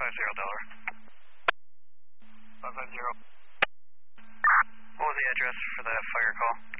Delaware. 550. What was the address for that fire call?